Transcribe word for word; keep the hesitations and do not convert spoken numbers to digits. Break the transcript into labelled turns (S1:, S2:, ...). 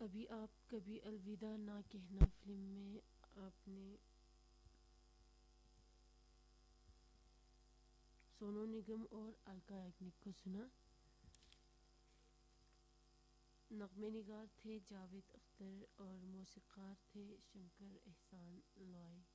S1: अभी आप कभी अलविदा ना कहना फिल्म में आपने सोनू निगम और अलका याग्निक को सुना। नग़्मे निगार थे जावेद अख्तर और मौसीक़ार थे शंकर एहसान लॉय।